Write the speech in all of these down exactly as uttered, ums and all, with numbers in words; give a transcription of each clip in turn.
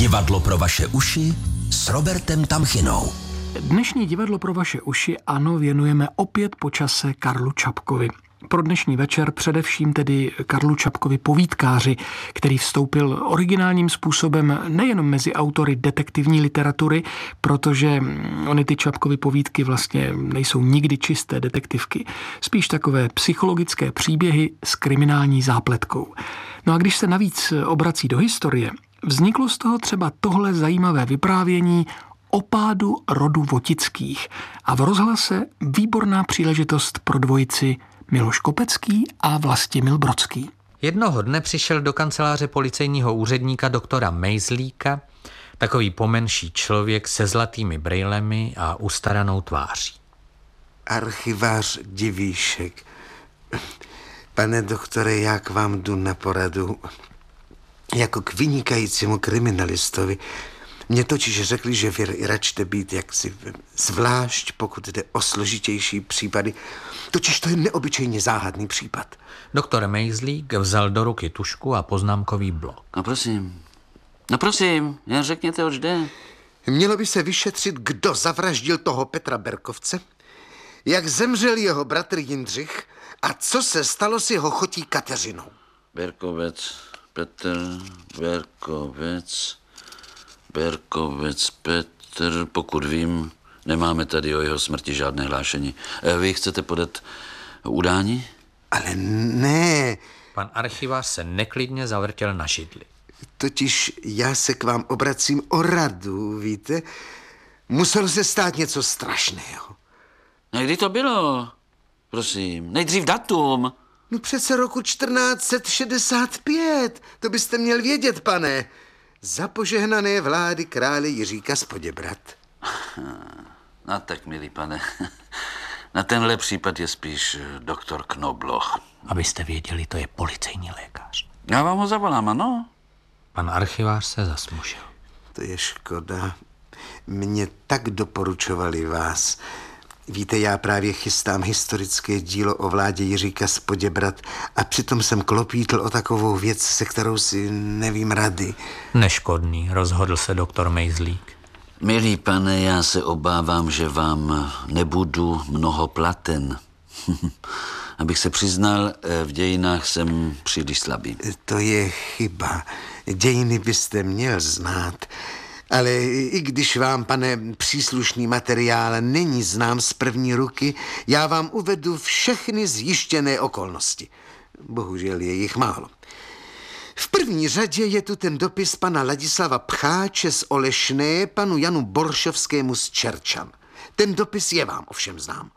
Divadlo pro vaše uši s Robertem Tamchinou. Dnešní divadlo pro vaše uši, ano, věnujeme opět po čase Karlu Čapkovi. Pro dnešní večer především tedy Karlu Čapkovi povídkáři, který vstoupil originálním způsobem nejenom mezi autory detektivní literatury, protože ony ty Čapkovy povídky vlastně nejsou nikdy čisté detektivky, spíš takové psychologické příběhy s kriminální zápletkou. No a když se navíc obrací do historie, vzniklo z toho třeba tohle zajímavé vyprávění o pádu rodu Votických a v rozhlase výborná příležitost pro dvojici Miloš Kopecký a Vlastimil Brodský. Jednoho dne přišel do kanceláře policejního úředníka doktora Mejzlíka takový pomenší člověk se zlatými brejlemi a ustaranou tváří. Archivář Divíšek. Pane doktore, já k vám jdu na poradu jako k vynikajícímu kriminalistovi. Mně totiž řekli, že vy račte být jaksi zvlášť, pokud jde o složitější případy. Totiž to je neobyčejně záhadný případ. Doktor Mejzlík vzal do ruky tušku a poznámkový blok. No prosím, no prosím, jen řekněte, oč jde. Mělo by se vyšetřit, kdo zavraždil toho Petra Berkovce, jak zemřel jeho bratr Jindřich a co se stalo s jeho chotí Kateřinou. Berkovec, Petr, Berkovec... Berkovec Petr, pokud vím, nemáme tady o jeho smrti žádné hlášení. Vy chcete podat udání? Ale ne. Pan archivář se neklidně zavrtěl na židli. Totiž já se k vám obracím o radu, víte? Muselo se stát něco strašného. A kdy to bylo? Prosím, nejdřív datum. No přece roku čtrnáct set šedesát pět, to byste měl vědět, pane. Za požehnané vlády krále Jiříka z Poděbrad. No tak, milý pane, na tenhle případ je spíš doktor Knobloch. Abyste věděli, to je policejní lékař. Já vám ho zavolám, ano? Pan archivář se zasmušil. To je škoda. Mě tak doporučovali vás. Víte, já právě chystám historické dílo o vládě Jiříka z Poděbrad a přitom jsem klopítl o takovou věc, se kterou si nevím rady. Neškodný, rozhodl se doktor Mejzlík. Milý pane, já se obávám, že vám nebudu mnoho platen. Abych se přiznal, v dějinách jsem příliš slabý. To je chyba. Dějiny byste měl znát. Ale i když vám, pane, příslušný materiál není znám z první ruky, já vám uvedu všechny zjištěné okolnosti. Bohužel je jich málo. V první řadě je tu ten dopis pana Ladislava Pcháče z Olešné panu Janu Boršovskému z Čerčan. Ten dopis je vám ovšem znám.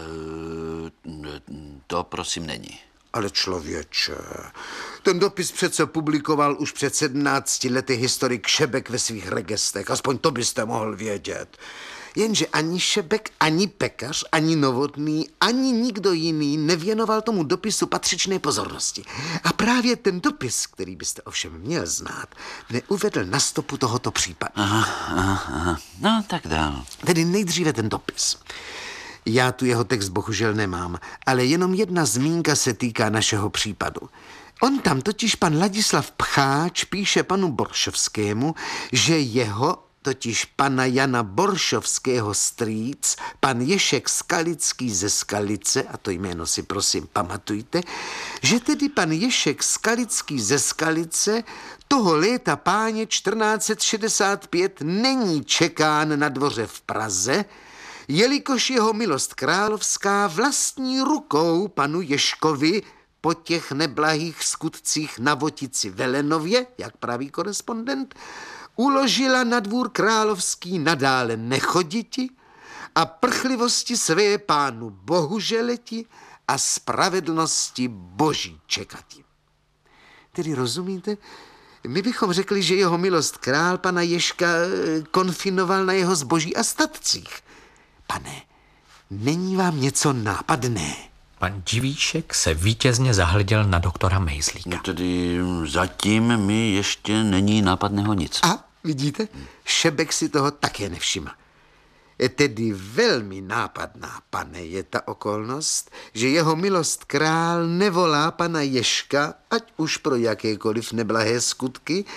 E, to prosím není. Ale člověče, ten dopis přece publikoval už před sedmnácti lety historik Šebek ve svých regestech, aspoň to byste mohl vědět. Jenže ani Šebek, ani Pekař, ani Novotný, ani nikdo jiný nevěnoval tomu dopisu patřičné pozornosti. A právě ten dopis, který byste ovšem měl znát, neuvedl na stopu tohoto případu. Aha, aha, aha. No, tak dál. Tedy nejdříve ten dopis. Já tu jeho text bohužel nemám, ale jenom jedna zmínka se týká našeho případu. On tam totiž pan Ladislav Pcháč píše panu Boršovskému, že jeho, totiž pana Jana Boršovského strýc, pan Ješek Skalický ze Skalice, a to jméno si prosím pamatujte, že tedy pan Ješek Skalický ze Skalice toho léta páně čtrnáct set šedesát pět není čekán na dvoře v Praze, jelikož jeho milost královská vlastní rukou panu Ješkovi po těch neblahých skutcích na Votici Velenově, jak praví korespondent, uložila na dvůr královský nadále nechoditi a prchlivosti své pánu bohu želeti a spravedlnosti boží čekati. Tedy rozumíte? My bychom řekli, že jeho milost král pana Ješka konfinoval na jeho zboží a statcích. Pane, není vám něco nápadné? Pan Divíšek se vítězně zahleděl na doktora Mejzlíka. No tedy zatím mi ještě není nápadného nic. A vidíte, Šebek si toho také nevšiml. Tedy velmi nápadná, pane, je ta okolnost, že jeho milost král nevolá pana Ješka, ať už pro jakékoliv neblahé skutky,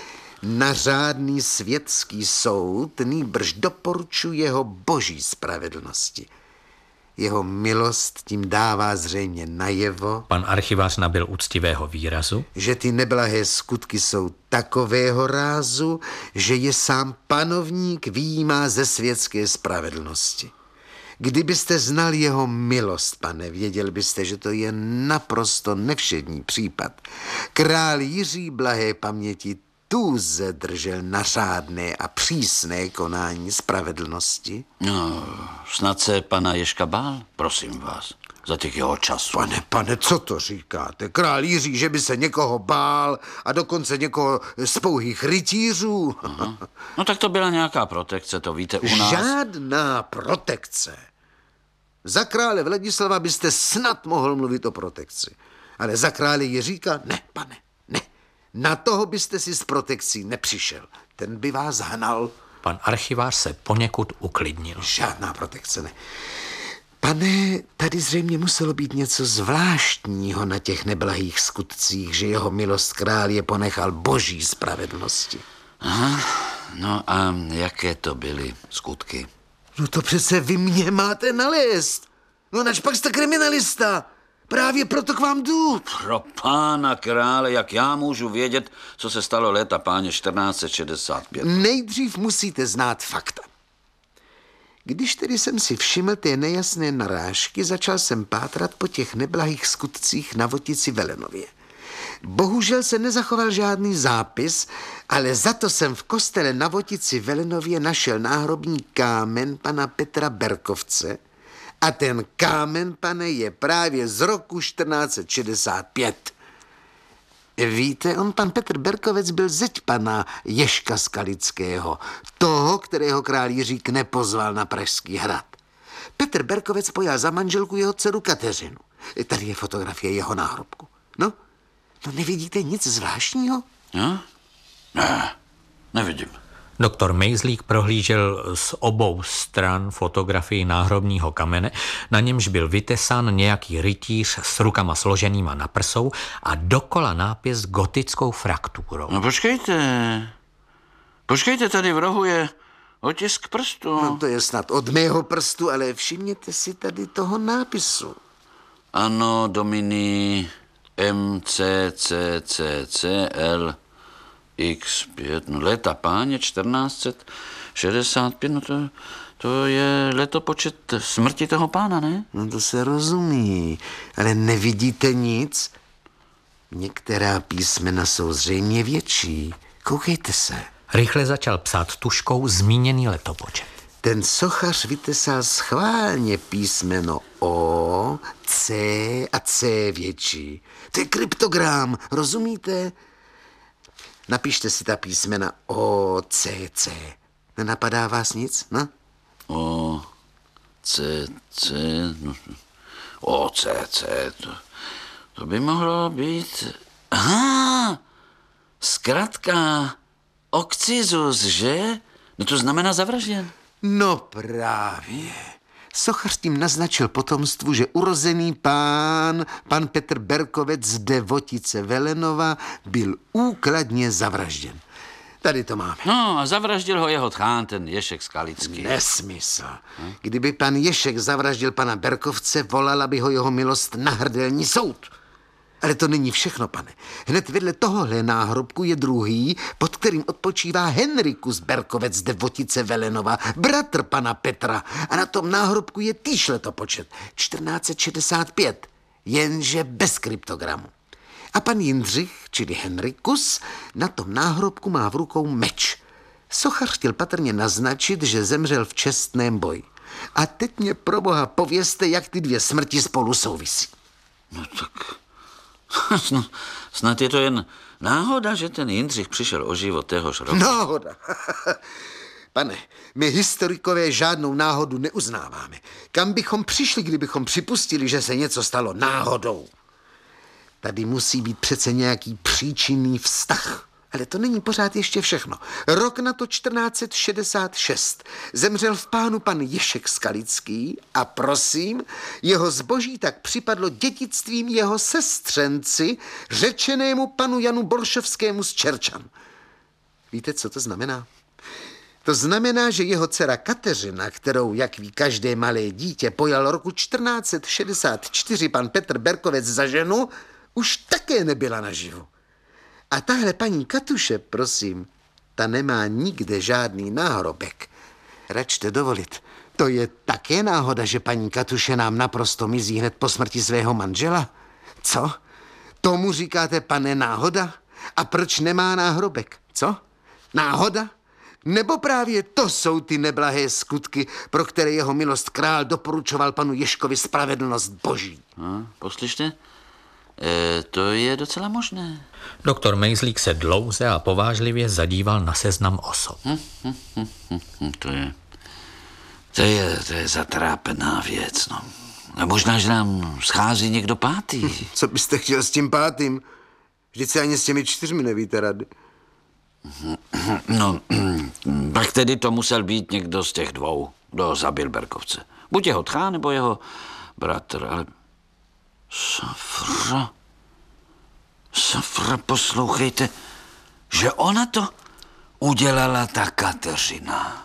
na řádný světský soud, nýbrž doporučuje jeho boží spravedlnosti. Jeho milost tím dává zřejmě najevo, Pan archivář nabyl úctivého výrazu, že ty neblahé skutky jsou takového rázu, že je sám panovník vyjímá ze světské spravedlnosti. Kdybyste znal jeho milost, pane, věděl byste, že to je naprosto nevšední případ. Král Jiří blahé paměti tuze držel na řádné a přísné konání spravedlnosti. No, snad se pana Ježka bál, prosím vás, za těch jeho časů. Pane, pane, co to říkáte? Král Jiří, že by se někoho bál a dokonce někoho z pouhých rytířů? Aha. No tak to byla nějaká protekce, to víte u nás. Žádná protekce. Za krále Vladislava byste snad mohl mluvit o protekci. Ale za krále Jiříka ne, pane, ne. Na toho byste si s protekcí nepřišel. Ten by vás hnal. pan archivář se poněkud uklidnil. Žádná protekce, ne. Pane, tady zřejmě muselo být něco zvláštního na těch neblahých skutcích, že jeho milost král je ponechal boží spravedlnosti. Aha, no a jaké to byly skutky? No to přece vy mě máte nalézt. No nač pak jste kriminalista. Právě proto k vám jdu. Pro pána krále, jak já můžu vědět, co se stalo léta páně čtrnáct set šedesát pět? Nejdřív musíte znát fakta. Když tedy jsem si všiml té nejasné narážky, začal jsem pátrat po těch neblahých skutcích na Votici Velenově. Bohužel se nezachoval žádný zápis, ale za to jsem v kostele na Votici Velenově našel náhrobní kámen pana Petra Berkovce a ten kámen, pane, je právě z roku čtrnáct set šedesát pět. Víte, on pan Petr Berkovec byl zeď pana Ježka Skalického, toho, kterého král Jiřík nepozval na Pražský hrad. Petr Berkovec pojal za manželku jeho dceru Kateřinu. Tady je fotografie jeho náhrobku. No, no nevidíte nic zvláštního? Jo? Ne, nevidím. Doktor Mejzlík prohlížel z obou stran fotografii náhrobního kamene, na němž byl vytesán nějaký rytíř s rukama složenýma na prsou a dokola nápis gotickou frakturou. No počkejte, počkejte, tady v rohu je otisk prstu. No to je snad od mého prstu, ale všimněte si tady toho nápisu. Ano, Domini M C C C C L X pět, no léta páně čtrnáct set šedesát pět, no to, to je letopočet smrti toho pána, ne? No to se rozumí, ale nevidíte nic? Některá písmena jsou zřejmě větší. Koukejte se. Rychle začal psát tuškou zmíněný letopočet. Ten sochař vytesal schválně písmeno O, C a C větší. To je kryptogram, rozumíte? Napište si ta písmena O, C, C. Nenapadá vás nic, no? O, C, C, no, O, C, C, to, to by mohlo být... Aha, zkrátka okcizus, že? No to znamená zavražděn. No právě. Sochař tím naznačil potomstvu, že urozený pán, pan Petr Berkovec z de Votice Velenova, byl úkladně zavražděn. Tady to máme. No a zavraždil ho jeho tchán, ten Ježek Skalický. Nesmysl. Kdyby pan Ježek zavraždil pana Berkovce, volala by ho jeho milost na hrdelní soud. Ale to není všechno, pane. Hned vedle tohohle náhrobku je druhý, pod kterým odpočívá Henrikus Berkovec de Votice Velenova, bratr pana Petra. A na tom náhrobku je týž letopočet, čtrnáct set šedesát pět, jenže bez kryptogramu. A pan Jindřich, čili Henrikus, na tom náhrobku má v rukou meč. Sochař chtěl patrně naznačit, že zemřel v čestném boji. A teď mě pro boha povězte, jak ty dvě smrti spolu souvisí. No tak... Snad je to jen náhoda, že ten Jindřich přišel o život téhož roku. Náhoda. Pane, my historikové žádnou náhodu neuznáváme. Kam bychom přišli, kdybychom připustili, že se něco stalo náhodou? Tady musí být přece nějaký příčinný vztah. Ale to není pořád ještě všechno. Rok na to čtrnáct set šedesát šest zemřel v pánu pan Ježek Skalický a prosím, jeho zboží tak připadlo dědictvím jeho sestřenci, řečenému panu Janu Boršovskému z Čerčan. Víte, co to znamená? To znamená, že jeho dcera Kateřina, kterou, jak ví každé malé dítě, pojal roku čtrnáct set šedesát čtyři pan Petr Berkovec za ženu, už také nebyla naživu. A tahle paní Katuše, prosím, ta nemá nikde žádný náhrobek. Račte dovolit. To je také náhoda, že paní Katuše nám naprosto mizí hned po smrti svého manžela? Co? Tomu říkáte, pane, náhoda? A proč nemá náhrobek? Co? Náhoda? Nebo právě to jsou ty neblahé skutky, pro které jeho milost král doporučoval panu Ježkovi spravedlnost boží? No, poslyšte, e, to je docela možné. Doktor Mejzlík se dlouze a povážlivě zadíval na seznam osob. Hm, hm, hm, hm, hm, to je... To je, to je zatrápená věc, no. A možná, že nám schází někdo pátý. Co byste chtěl s tím pátým? Vždyť se ani s těmi čtyřmi nevíte rady. No, tak tedy to musel být někdo z těch dvou, kdo zabil Berkovce. Buď jeho tchán, nebo jeho bratr, ale... Safra... Safra, poslouchejte, že ona to udělala ta Kateřina.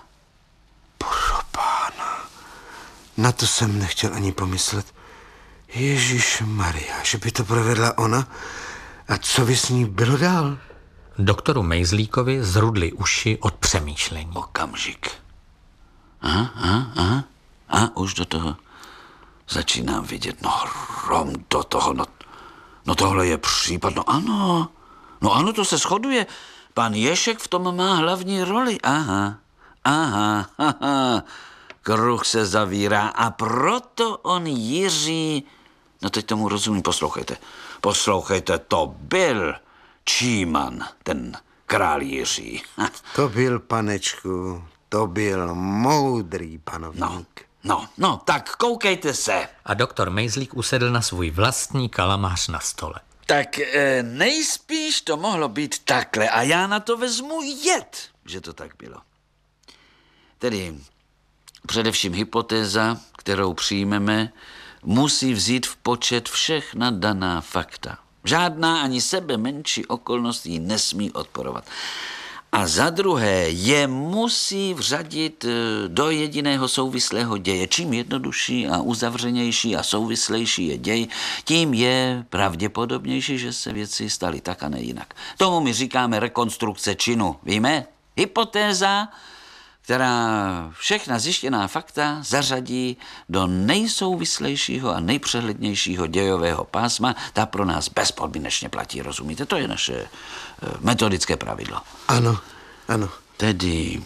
Propána, na to jsem nechtěl ani pomyslet. Ježíš Maria, že by to provedla ona? A co by s ní bylo dál? Doktoru Mejzlíkovi zrudly uši od přemýšlení. Okamžik. Aha, aha, aha. A už do toho začínám vidět. No hrom do toho. No, no tohle je případ. No ano. No ano, to se shoduje. Pan Ježek v tom má hlavní roli. Aha. Aha. Aha. Kruh se zavírá a proto on Jiří... No teď tomu rozumím. Poslouchejte. Poslouchejte, to byl... Číman, ten král Jiří. To byl, panečku, to byl moudrý panovník. No, no, no, tak koukejte se. A doktor Mejzlík usedl na svůj vlastní kalamář na stole. Tak e, nejspíš to mohlo být takhle a já na to vezmu jed, že to tak bylo. Tedy především hypotéza, kterou přijmeme, musí vzít v počet všechna daná fakta. Žádná ani sebe menší okolnost jí nesmí odporovat. A za druhé je musí vřadit do jediného souvislého děje. Čím jednodušší a uzavřenější a souvislejší je děj, tím je pravděpodobnější, že se věci staly tak a ne jinak. Tomu my říkáme rekonstrukce činu. Víme? Hypotéza, která všechna zjištěná fakta zařadí do nejsouvislejšího a nejpřehlednějšího dějového pásma, ta pro nás bezpodmínečně platí, rozumíte? To je naše metodické pravidlo. Ano, ano. Tedy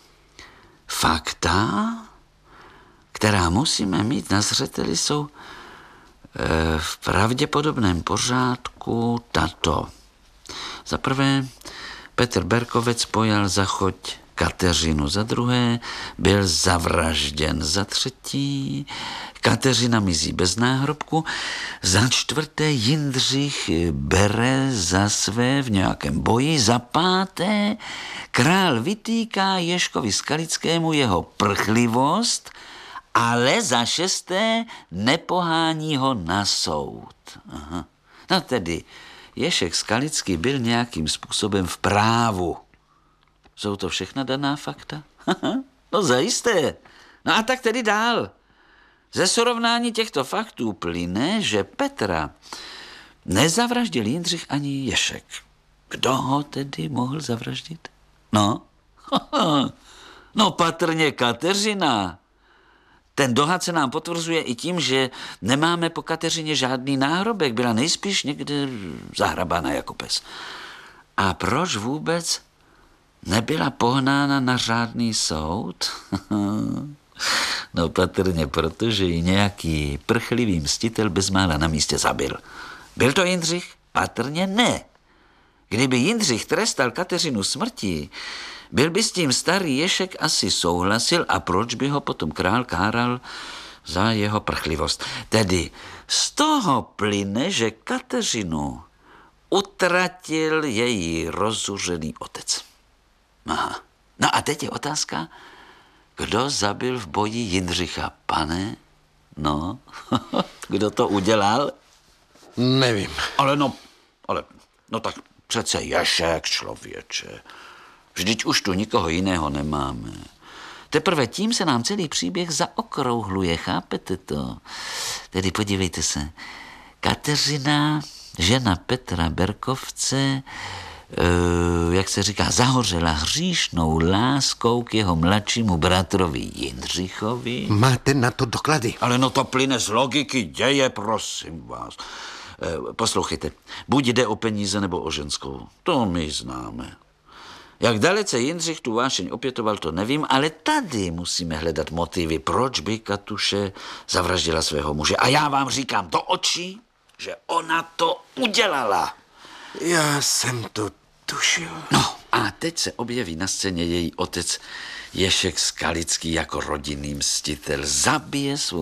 fakta, která musíme mít na zřeteli, jsou v pravděpodobném pořádku tato. Za prvé, Petr Berkovec pojal za choď Kateřinu, za druhé byl zavražděn, za třetí Kateřina mizí bez náhrobku, za čtvrté Jindřich bere za své v nějakém boji, za páté král vytýká Ježkovi Skalickému jeho prchlivost, ale za šesté nepohání ho na soud. Aha. No tedy Ježek Skalický byl nějakým způsobem v právu. Jsou to všechna daná fakta? No zajisté. No a tak tedy dál. Ze srovnání těchto faktů plyne, že Petra nezavraždil Jindřich ani Ježek. Kdo ho tedy mohl zavraždit? No, no patrně Kateřina. Ten dohad se nám potvrzuje i tím, že nemáme po Kateřině žádný náhrobek. Byla nejspíš někde zahrabána jako pes. A proč vůbec nebyla pohnána na řádný soud? No patrně, protože ji nějaký prchlivý mstitel bezmála na místě zabil. Byl to Jindřich? Patrně ne. Kdyby Jindřich trestal Kateřinu smrtí, byl by s tím starý Ježek asi souhlasil a proč by ho potom král káral za jeho prchlivost. Tedy z toho plyne, že Kateřinu utratil její rozuřený otec. Aha. No a teď je otázka, kdo zabil v boji Jindřicha, pane? No, kdo to udělal? Nevím. Ale no, ale, no tak přece Ježek, člověče. Vždyť už tu nikoho jiného nemáme. Teprve tím se nám celý příběh zaokrouhluje, chápete to? Tedy podívejte se, Kateřina, žena Petra Berkovce, e, jak se říká, zahořela hříšnou láskou k jeho mladšímu bratrovi Jindřichovi. Máte na to doklady? Ale no to plyne z logiky děje, prosím vás. E, poslouchejte, buď jde o peníze nebo o ženskou, to my známe. Jak dalece Jindřich tu vášeň opětoval, to nevím, ale tady musíme hledat motivy, proč by Katuše zavraždila svého muže. A já vám říkám do očí, že ona to udělala. Já jsem to tušil. No a teď se objeví na scéně její otec Ježek Skalický jako rodinný mstitel. Zabije svou